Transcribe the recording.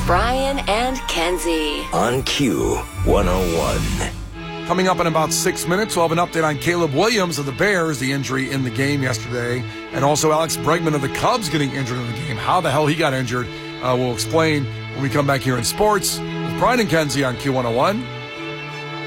Brian and Kenzie on Q101. Coming up in about 6 minutes, we'll have an update on Caleb Williams of the Bears, the injury in the game yesterday, and also Alex Bregman of the Cubs getting injured in the game. How the hell he got injured, we'll explain when we come back here in sports with Brian and Kenzie on Q101.